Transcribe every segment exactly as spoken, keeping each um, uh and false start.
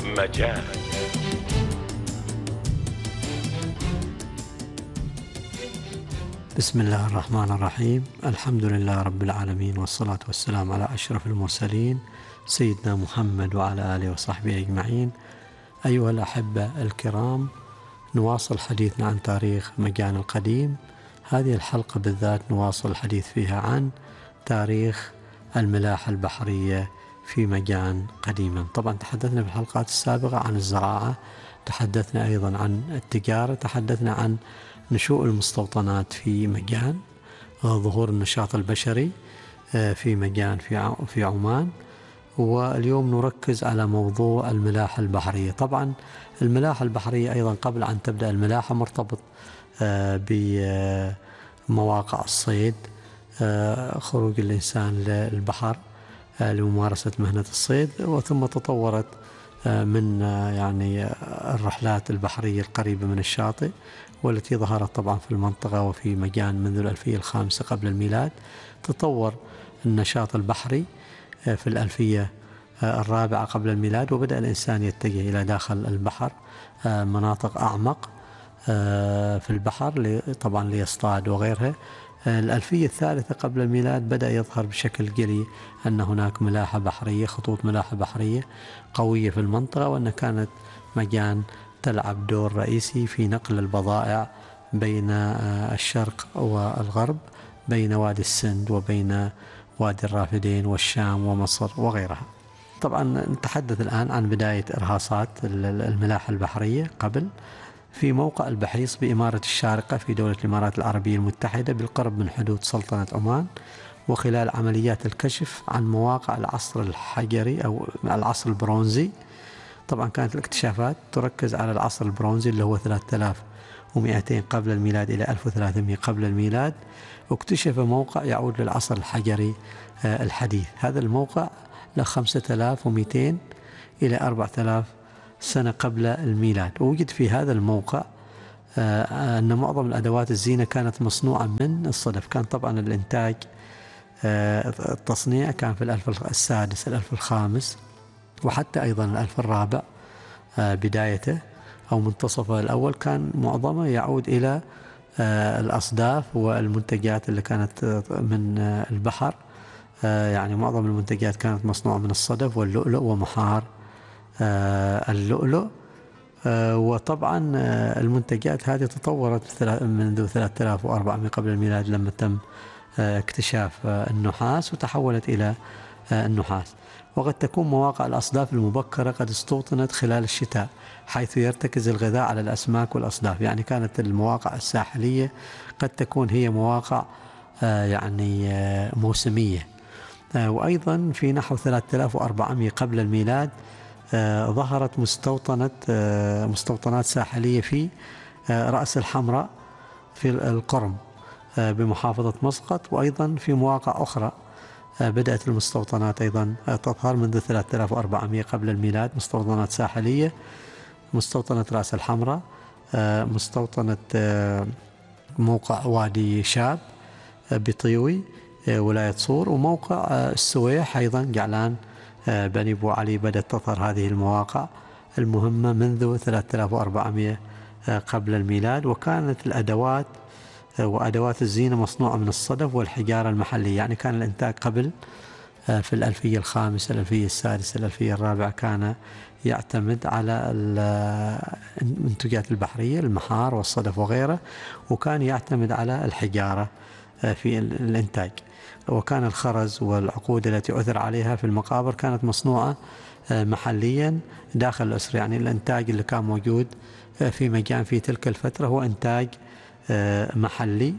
مجال. بسم الله الرحمن الرحيم. الحمد لله رب العالمين، والصلاة والسلام على أشرف المرسلين سيدنا محمد وعلى آله وصحبه أجمعين. أيها الأحبة الكرام، نواصل حديثنا عن تاريخ مجان القديم. هذه الحلقة بالذات نواصل الحديث فيها عن تاريخ الملاحة البحرية في مجان قديما. طبعا تحدثنا في الحلقات السابقة عن الزراعة، تحدثنا أيضا عن التجارة، تحدثنا عن نشوء المستوطنات في مجان، ظهور النشاط البشري في مجان في عمان. واليوم نركز على موضوع الملاحة البحرية. طبعا الملاحة البحرية أيضا قبل أن تبدأ الملاحة مرتبط بمواقع الصيد، خروج الإنسان للبحر لممارسة مهنة الصيد، وثم تطورت من يعني الرحلات البحرية القريبة من الشاطئ، والتي ظهرت طبعا في المنطقة وفي مجان منذ الألفية الخامسة قبل الميلاد. تطور النشاط البحري في الألفية الرابعة قبل الميلاد، وبدأ الإنسان يتجه إلى داخل البحر، مناطق أعمق في البحر طبعا ليصطاد وغيرها. الألفية الثالثة قبل الميلاد بدأ يظهر بشكل جلي أن هناك ملاحة بحرية، خطوط ملاحة بحرية قوية في المنطقة، وأن كانت مجان تلعب دور رئيسي في نقل البضائع بين الشرق والغرب، بين وادي السند وبين وادي الرافدين والشام ومصر وغيرها. طبعا نتحدث الآن عن بداية إرهاصات الملاحة البحرية قبل في موقع البحيص بإمارة الشارقة في دولة الإمارات العربية المتحدة بالقرب من حدود سلطنة عمان. وخلال عمليات الكشف عن مواقع العصر الحجري أو العصر البرونزي، طبعا كانت الاكتشافات تركز على العصر البرونزي اللي هو ثلاثة آلاف ومئتين قبل الميلاد إلى ألف وثلاثمئة قبل الميلاد. واكتشف موقع يعود للعصر الحجري الحديث. هذا الموقع له خمسة آلاف ومئتين إلى أربعة آلاف سنة قبل الميلاد. ووجد في هذا الموقع أن معظم الأدوات الزينة كانت مصنوعة من الصدف. كان طبعا الإنتاج التصنيع كان في الألف السادس الألف الخامس، وحتى أيضا الألف الرابع بدايته أو منتصفه الأول كان معظمه يعود إلى الأصداف والمنتجات اللي كانت من البحر. يعني معظم المنتجات كانت مصنوعة من الصدف واللؤلؤ ومحار اللؤلؤ. وطبعا المنتجات هذه تطورت منذ ثلاثة آلاف وأربعمئة قبل الميلاد لما تم اكتشاف النحاس وتحولت إلى النحاس. وقد تكون مواقع الأصداف المبكرة قد استوطنت خلال الشتاء، حيث يرتكز الغذاء على الأسماك والأصداف. يعني كانت المواقع الساحلية قد تكون هي مواقع يعني موسمية. وأيضا في نحو ثلاثة آلاف وأربعمئة قبل الميلاد ظهرت مستوطنة مستوطنات ساحلية في رأس الحمراء في القرم بمحافظة مسقط. وأيضا في مواقع أخرى بدأت المستوطنات أيضا تظهر منذ ثلاثة آلاف وأربعمئة قبل الميلاد، مستوطنات ساحلية، مستوطنة رأس الحمراء، مستوطنة موقع وادي شاب بطيوي ولاية صور، وموقع السويح أيضا جعلان بني بو علي. بدأت تظهر هذه المواقع المهمة منذ ثلاثة آلاف وأربعمئة قبل الميلاد. وكانت الأدوات وأدوات الزينة مصنوعة من الصدف والحجارة المحلية. يعني كان الإنتاج قبل في الألفية الخامسة الألفية السادسة الألفية الرابعة كان يعتمد على المنتجات البحرية، المحار والصدف وغيره، وكان يعتمد على الحجارة في الإنتاج. وكان الخرز والعقود التي عثر عليها في المقابر كانت مصنوعة محليا داخل الأسر. يعني الإنتاج اللي كان موجود في مجان في تلك الفترة هو إنتاج محلي.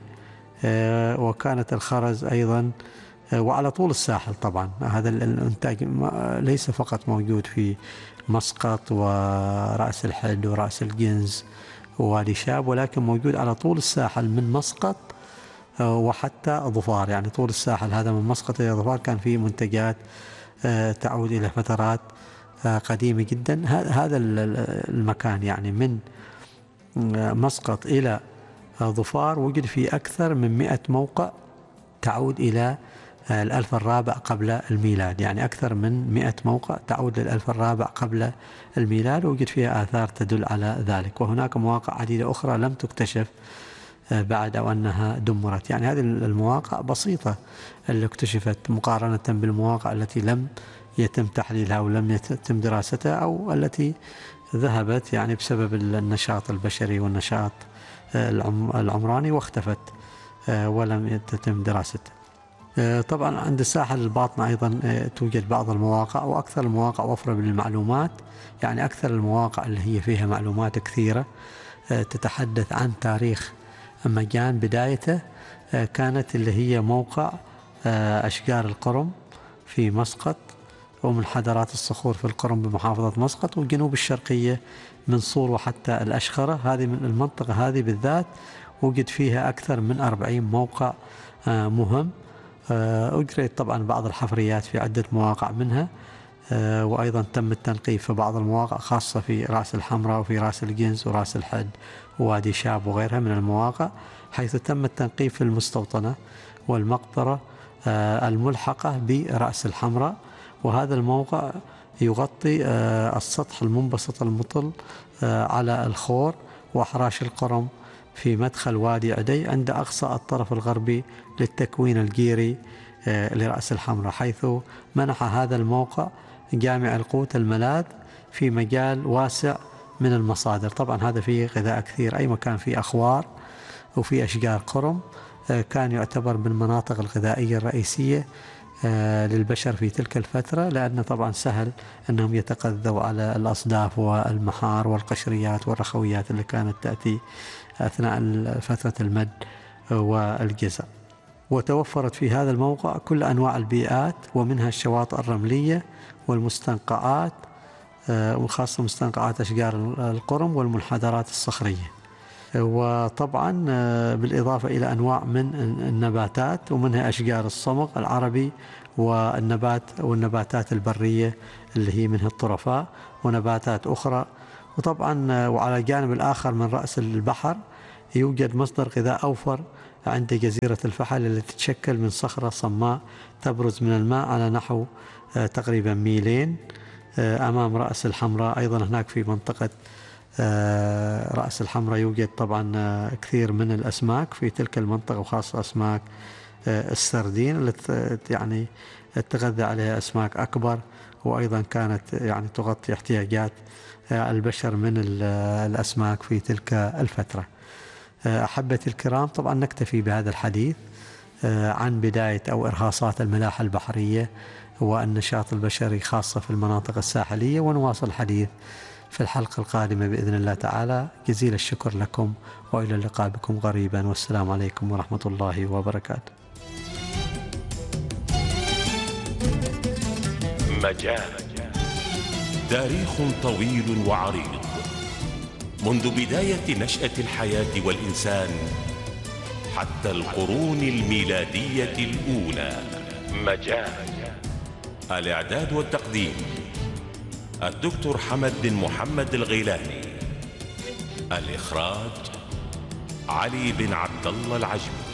وكانت الخرز أيضا وعلى طول الساحل. طبعا هذا الإنتاج ليس فقط موجود في مسقط ورأس الحد ورأس الجنز ووادي شاب، ولكن موجود على طول الساحل من مسقط وحتى ظفار. يعني طول الساحل هذا من مسقط إلى ظفار كان فيه منتجات تعود إلى فترات قديمة جدا. هذا المكان يعني من مسقط إلى ظفار وجد فيه أكثر من مئة موقع تعود إلى الألف الرابع قبل الميلاد، يعني أكثر من مئة موقع تعود للألف الرابع قبل الميلاد، ووجد فيها آثار تدل على ذلك. وهناك مواقع عديدة أخرى لم تكتشف بعد أو أنها دمرت. يعني هذه المواقع بسيطة اللي اكتشفت مقارنة بالمواقع التي لم يتم تحليلها ولم يتم دراستها، أو التي ذهبت يعني بسبب النشاط البشري والنشاط العمراني واختفت ولم يتم دراستها. طبعا عند الساحل الباطنة أيضا توجد بعض المواقع، وأكثر المواقع وفرا بالمعلومات. يعني أكثر المواقع اللي هي فيها معلومات كثيرة تتحدث عن تاريخ مكان بدايته كانت اللي هي موقع أشجار القرم في مسقط، ومنحدرات الصخور في القرم بمحافظة مسقط، والجنوب الشرقية من صور وحتى الأشخرة. هذه من المنطقة هذه بالذات وجد فيها أكثر من أربعين موقع مهم. أجريت طبعا بعض الحفريات في عدة مواقع منها، وأيضا تم التنقيب في بعض المواقع خاصة في رأس الحمراء وفي رأس الجنز ورأس الحد ووادي شاب وغيرها من المواقع، حيث تم التنقيب في المستوطنة والمقبرة الملحقة برأس الحمراء. وهذا الموقع يغطي السطح المنبسط المطل على الخور وأحراش القرم في مدخل وادي عدي عند أقصى الطرف الغربي للتكوين الجيري لرأس الحمراء، حيث منح هذا الموقع جامع القوت الملاذ في مجال واسع من المصادر. طبعا هذا فيه غذاء كثير، أي مكان فيه أخوار وفي أشجار قرم كان يعتبر من المناطق الغذائية الرئيسية للبشر في تلك الفترة، لأن طبعا سهل أنهم يتغذوا على الأصداف والمحار والقشريات والرخويات اللي كانت تأتي أثناء فترة المد والجزر. وتوفرت في هذا الموقع كل أنواع البيئات، ومنها الشواطئ الرملية والمستنقعات، وخاصة مستنقعات أشجار القرم والمنحدرات الصخرية. وطبعا بالإضافة إلى أنواع من النباتات، ومنها أشجار الصمغ العربي والنبات والنباتات البرية اللي هي منها الطرفاء ونباتات أخرى. وطبعا وعلى الجانب الآخر من رأس البحر يوجد مصدر غذاء أوفر عند جزيرة الفحل التي تتشكل من صخرة صماء تبرز من الماء على نحو تقريبا ميلين أمام رأس الحمراء. أيضا هناك في منطقة رأس الحمراء يوجد طبعا كثير من الأسماك في تلك المنطقة، وخاصة أسماك السردين التي يعني تغذى عليها أسماك أكبر، وأيضا كانت يعني تغطي احتياجات البشر من الأسماك في تلك الفترة. أحبتي الكرام، طبعا نكتفي بهذا الحديث عن بداية أو إرهاصات الملاحة البحرية والنشاط البشري خاصة في المناطق الساحلية، ونواصل الحديث في الحلقة القادمة بإذن الله تعالى. جزيل الشكر لكم، وإلى اللقاء بكم قريبا، والسلام عليكم ورحمة الله وبركاته. مجال تاريخ طويل وعريض منذ بداية نشأة الحياة والإنسان حتى القرون الميلادية الأولى. مجال الإعداد والتقديم الدكتور حمد بن محمد الغيلاني، الإخراج علي بن عبد الله العجمي.